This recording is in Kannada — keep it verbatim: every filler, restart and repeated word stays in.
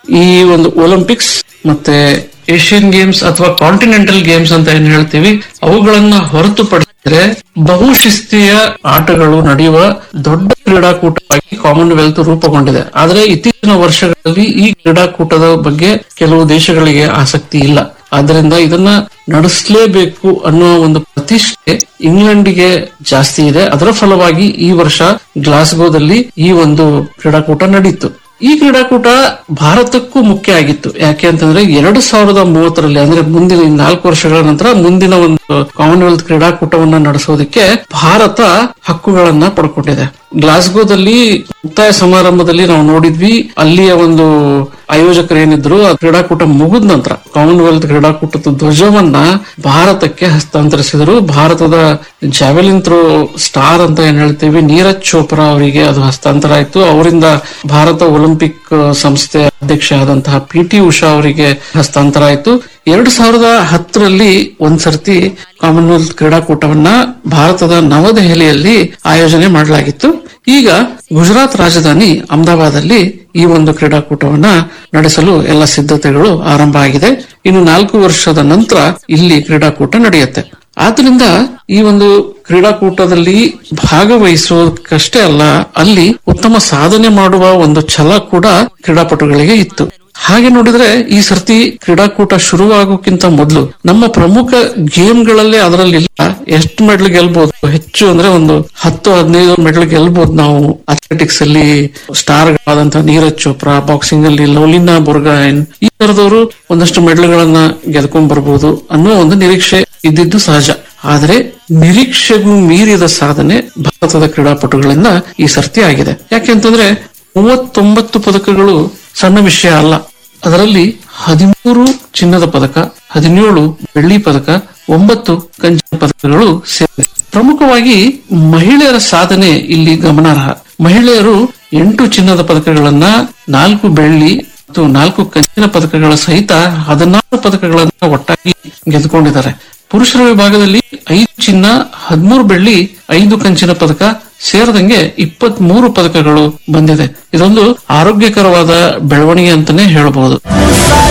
ಈ ಒಂದು ಒಲಿಂಪಿಕ್ಸ್ ಮತ್ತೆ ಏಷ್ಯನ್ ಗೇಮ್ಸ್ ಅಥವಾ ಕಾಂಟಿನೆಂಟಲ್ ಗೇಮ್ಸ್ ಅಂತ ಏನ್ ಹೇಳ್ತೀವಿ, ಅವುಗಳನ್ನ ಹೊರತುಪಡಿಸಿದ್ರೆ ಬಹುಶಿಸ್ತೀಯ ಆಟಗಳು ನಡೆಯುವ ದೊಡ್ಡ ಕ್ರೀಡಾಕೂಟವಾಗಿ ಕಾಮನ್ವೆಲ್ತ್ ರೂಪುಗೊಂಡಿದೆ. ಆದ್ರೆ ಇತ್ತೀಚಿನ ವರ್ಷಗಳಲ್ಲಿ ಈ ಕ್ರೀಡಾಕೂಟದ ಬಗ್ಗೆ ಕೆಲವು ದೇಶಗಳಿಗೆ ಆಸಕ್ತಿ ಇಲ್ಲ. ಆದ್ರಿಂದ ಇದನ್ನ ನಡೆಸಲೇಬೇಕು ಅನ್ನೋ ಒಂದು ಪ್ರತಿಷ್ಠೆ ಇಂಗ್ಲೆಂಡಿಗೆ ಜಾಸ್ತಿ ಇದೆ. ಅದರ ಫಲವಾಗಿ ಈ ವರ್ಷ ಗ್ಲಾಸ್ಗೋದಲ್ಲಿ ಈ ಒಂದು ಕ್ರೀಡಾಕೂಟ ನಡೀತು. ಈ ಕ್ರೀಡಾಕೂಟ ಭಾರತಕ್ಕೂ ಮುಖ್ಯ ಆಗಿತ್ತು. ಯಾಕೆ ಅಂತಂದ್ರೆ ಎರಡು ಸಾವಿರದ ಮೂವತ್ತರಲ್ಲಿ ಅಂದ್ರೆ ಮುಂದಿನ ನಾಲ್ಕು ವರ್ಷಗಳ ನಂತರ ಮುಂದಿನ ಒಂದು ಕಾಮನ್ವೆಲ್ತ್ ಕ್ರೀಡಾಕೂಟವನ್ನ ನಡೆಸೋದಕ್ಕೆ ಭಾರತ ಹಕ್ಕುಗಳನ್ನ ಪಡ್ಕೊಂಡಿದೆ. ಗ್ಲಾಸ್ಗೋದಲ್ಲಿ ಮುಕ್ತಾಯ ಸಮಾರಂಭದಲ್ಲಿ ನಾವು ನೋಡಿದ್ವಿ, ಅಲ್ಲಿಯ ಒಂದು ಆಯೋಜಕರು ಏನಿದ್ರು ಆ ಕ್ರೀಡಾಕೂಟ ಮುಗಿದ ನಂತರ ಕಾಮನ್ವೆಲ್ತ್ ಕ್ರೀಡಾಕೂಟದ ಧ್ವಜವನ್ನ ಭಾರತಕ್ಕೆ ಹಸ್ತಾಂತರಿಸಿದರು. ಭಾರತದ ಜಾವೆಲಿನ್ ಥ್ರೋ ಸ್ಟಾರ್ ಅಂತ ಏನ್ ಹೇಳ್ತೀವಿ, ನೀರಜ್ ಚೋಪ್ರಾ ಅವರಿಗೆ ಅದು ಹಸ್ತಾಂತರ ಆಯ್ತು. ಅವರಿಂದ ಭಾರತ ಒಲಿಂಪಿಕ್ ಸಂಸ್ಥೆ ಅಧ್ಯಕ್ಷ ಆದಂತಹ ಪಿ ಟಿ ಉಷಾ ಅವರಿಗೆ ಹಸ್ತಾಂತರ ಆಯ್ತು. ಎರಡು ಸಾವಿರದ ಹತ್ತರಲ್ಲಿ ಒಂದ್ಸರ್ತಿ ಕಾಮನ್ವೆಲ್ತ್ ಕ್ರೀಡಾಕೂಟವನ್ನ ಭಾರತದ ನವದೆಹಲಿಯಲ್ಲಿ ಆಯೋಜನೆ ಮಾಡಲಾಗಿತ್ತು. ಈಗ ಗುಜರಾತ್ ರಾಜಧಾನಿ ಅಹಮದಾಬಾದಲ್ಲಿ ಈ ಒಂದು ಕ್ರೀಡಾಕೂಟವನ್ನ ನಡೆಸಲು ಎಲ್ಲ ಸಿದ್ಧತೆಗಳು ಆರಂಭ ಆಗಿದೆ. ಇನ್ನು ನಾಲ್ಕು ವರ್ಷದ ನಂತರ ಇಲ್ಲಿ ಕ್ರೀಡಾಕೂಟ ನಡೆಯುತ್ತೆ. ಆದ್ರಿಂದ ಈ ಒಂದು ಕ್ರೀಡಾಕೂಟದಲ್ಲಿ ಭಾಗವಹಿಸೋದಕ್ಕಷ್ಟೇ ಅಲ್ಲ, ಅಲ್ಲಿ ಉತ್ತಮ ಸಾಧನೆ ಮಾಡುವ ಒಂದು ಛಲ ಕೂಡ ಕ್ರೀಡಾಪಟುಗಳಿಗೆ ಇತ್ತು. ಹಾಗೆ ನೋಡಿದ್ರೆ ಈ ಸರ್ತಿ ಕ್ರೀಡಾಕೂಟ ಶುರುವಾಗೋಕ್ಕಿಂತ ಮೊದಲು ನಮ್ಮ ಪ್ರಮುಖ ಗೇಮ್ಗಳಲ್ಲೇ ಅದರಲ್ಲಿಲ್ಲ. ಎಷ್ಟು ಮೆಡಲ್ ಗೆಲ್ಬಹುದು, ಹೆಚ್ಚು ಅಂದ್ರೆ ಒಂದು ಹತ್ತು ಹದಿನೈದು ಮೆಡಲ್ ಗೆಲ್ಬಹುದು ನಾವು. ಅಥ್ಲೆಟಿಕ್ಸ್ ಅಲ್ಲಿ ಸ್ಟಾರ್ ಗಳಾದಂತಹ ನೀರಜ್ ಚೋಪ್ರಾ, ಬಾಕ್ಸಿಂಗ್ ಅಲ್ಲಿ ಲವ್ಲಿನಾ ಬೊರ್ಗೊಹೈನ್, ಈ ತರದವರು ಒಂದಷ್ಟು ಮೆಡಲ್ ಗಳನ್ನ ಗೆದ್ಕೊಂಡ್ ಬರ್ಬೋದು ಅನ್ನೋ ಒಂದು ನಿರೀಕ್ಷೆ ಇದ್ದಿದ್ದು ಸಹಜ. ಆದ್ರೆ ನಿರೀಕ್ಷೆಗೂ ಮೀರಿದ ಸಾಧನೆ ಭಾರತದ ಕ್ರೀಡಾಪಟುಗಳಿಂದ ಈ ಸರ್ತಿ ಆಗಿದೆ. ಯಾಕೆಂತಂದ್ರೆ ಮೂವತ್ತೊಂಬತ್ತು ಪದಕಗಳು ಸಣ್ಣ ವಿಷಯ ಅಲ್ಲ. ಅದರಲ್ಲಿ ಹದಿಮೂರು ಚಿನ್ನದ ಪದಕ, ಹದಿನೇಳು ಬೆಳ್ಳಿ ಪದಕ, ಒಂಬತ್ತು ಕಂಚಿನ ಪದಕಗಳು ಸೇರಿವೆ. ಪ್ರಮುಖವಾಗಿ ಮಹಿಳೆಯರ ಸಾಧನೆ ಇಲ್ಲಿ ಗಮನಾರ್ಹ. ಮಹಿಳೆಯರು ಎಂಟು ಚಿನ್ನದ ಪದಕಗಳನ್ನ, ನಾಲ್ಕು ಬೆಳ್ಳಿ ಮತ್ತು ನಾಲ್ಕು ಕಂಚಿನ ಪದಕಗಳ ಸಹಿತ ಹದಿನಾರು ಪದಕಗಳನ್ನ ಒಟ್ಟಾಗಿ ಗೆದ್ದುಕೊಂಡಿದ್ದಾರೆ. ಪುರುಷರ ವಿಭಾಗದಲ್ಲಿ ಐದು ಚಿನ್ನ, ಹದಿಮೂರು ಬೆಳ್ಳಿ, ಐದು ಕಂಚಿನ ಪದಕ ಸೇರಿದಂಗೆ ಇಪ್ಪತ್ತ್ ಮೂರು ಪದಕಗಳು ಬಂದಿದೆ. ಇದೊಂದು ಆರೋಗ್ಯಕರವಾದ ಬೆಳವಣಿಗೆ ಅಂತಾನೆ ಹೇಳಬಹುದು.